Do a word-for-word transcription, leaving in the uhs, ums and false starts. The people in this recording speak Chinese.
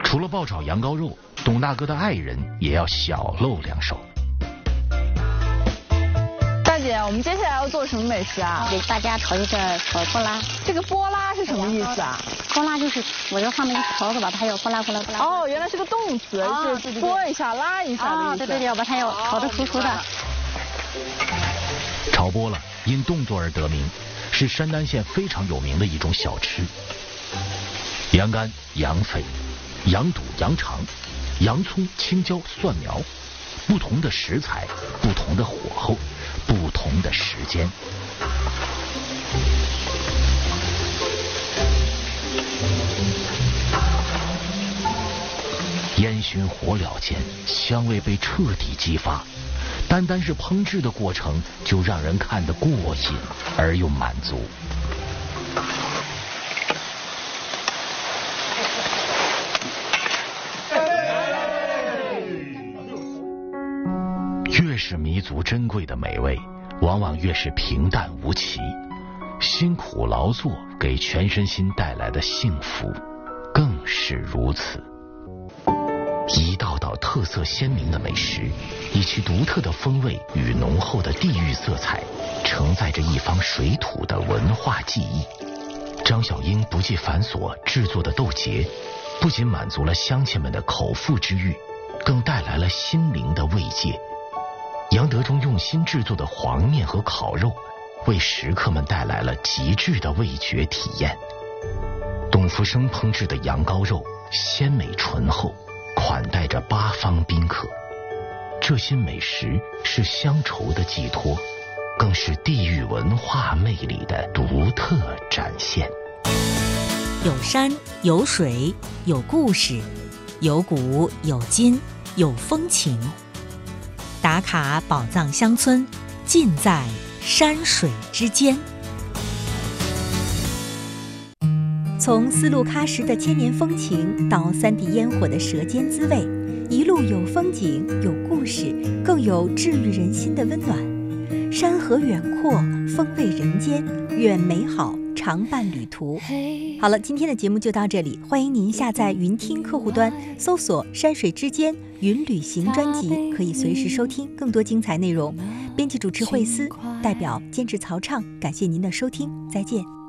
除了爆炒羊羔肉，董大哥的爱人也要小露两手。 大姐，我们接下来要做什么美食啊？ 给大家炒一个炒波拉。 这个波拉是什么意思啊？ 波拉就是我这上面一个勺子吧，它要波拉波拉波拉。 哦，原来是个动词， 哦、 就是拨一下、拉一下的意思。 哦，对对对，要把它要炒得熟熟的。 炒波拉因动作而得名，是山丹县非常有名的一种小吃。羊肝、羊肺、羊肚、羊肠、洋葱、青椒、蒜苗，不同的食材，不同的火候，不同的时间。烟熏火燎间，香味被彻底激发，单单是烹制的过程就让人看得过瘾而又满足。越是弥足珍贵的美味，往往越是平淡无奇。辛苦劳作给全身心带来的幸福，更是如此。一道道特色鲜明的美食，以其独特的风味与浓厚的地域色彩，承载着一方水土的文化记忆。张小英不计繁琐制作的豆茄，不仅满足了乡亲们的口腹之欲，更带来了心灵的慰藉。杨德忠用心制作的黄面和烤肉，为食客们带来了极致的味觉体验。董福生烹制的羊羔肉鲜美醇厚，款待着八方宾客。这些美食是乡愁的寄托，更是地域文化魅力的独特展现。 有山有水有故事，有古有今有风情。打卡宝藏乡村，尽在山水之间。从丝路喀什的千年风情到三地烟火的舌尖滋味，一路有风景有故事，更有治愈人心的温暖。山河远阔，风味人间，愿美好常伴旅途。好了，今天的节目就到这里，欢迎您下载云听客户端，搜索山水之间云旅行专辑，可以随时收听更多精彩内容。编辑主持惠思，代表监制曹畅，感谢您的收听，再见。